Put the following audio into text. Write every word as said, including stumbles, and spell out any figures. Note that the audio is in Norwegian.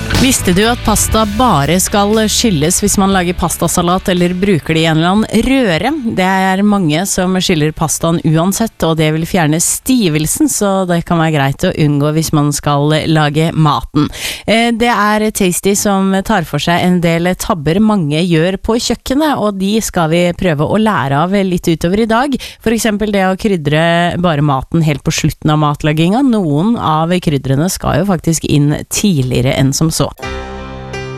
Visste du at pasta bare skal skilles hvis man lager pastasalat eller bruker det i en eller annen røre? Det er mange som skiller pastaen uansett, og det vil fjerne stivelsen, så det kan være greit å unngå hvis man skal lage maten. Det er Tasty som tar for seg en del tabber mange gjør på kjøkkenet, og de skal vi prøve å lære av litt utover i dag. For eksempel det å krydre bare maten helt på slutten av matlaginga. Noen av kryddrene skal jo faktisk inn tidligere enn som så.